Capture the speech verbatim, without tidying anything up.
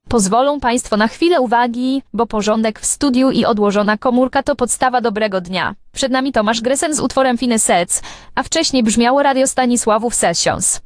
Pozwolą Państwo na chwilę uwagi, bo porządek w studiu i odłożona komórka to podstawa dobrego dnia. Przed nami Tomasz Gresen z utworem Fine Sets, a wcześniej brzmiało radio Stanisławów Sessions.